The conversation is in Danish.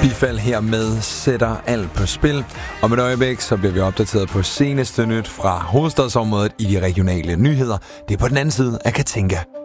Bifald hermed sætter alt på spil. Om et øjeblik så bliver vi opdateret på seneste nyt fra hovedstadsområdet i de regionale nyheder. Det er på den anden side af Katinka.